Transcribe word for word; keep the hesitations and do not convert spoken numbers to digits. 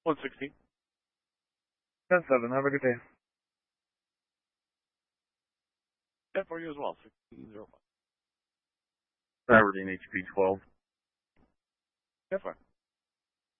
one sixteen. ten seven, have a good day. Yeah, for you as well, sixteen zero five. Aberdeen H P twelve. Yeah, fine.